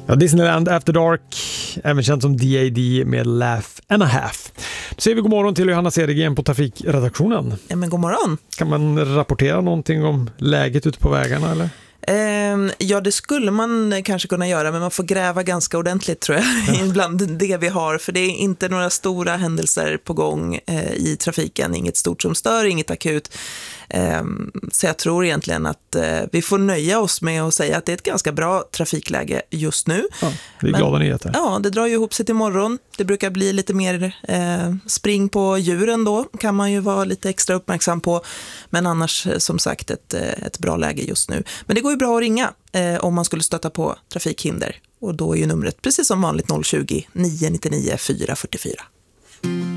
Ja, Disneyland After Dark, även känt som DAD med Laugh and a Half. Då säger vi god morgon till Johanna Cedergren på trafikredaktionen. Ja, men god morgon. Kan man rapportera någonting om läget ute på vägarna eller? Ja, det skulle man kanske kunna göra, men man får gräva ganska ordentligt tror jag, bland det vi har, för det är inte några stora händelser på gång i trafiken, inget stort som stör, inget akut. Så jag tror egentligen att vi får nöja oss med att säga att det är ett ganska bra trafikläge just nu. Ja, det är glada nyheter. Ja, det drar ju ihop sig till morgon. Det brukar bli lite mer spring på djuren då, kan man ju vara lite extra uppmärksam på. Men annars som sagt ett bra läge just nu. Men det går ju bra att ringa om man skulle stöta på trafikhinder. Och då är ju numret precis som vanligt 020 999 444.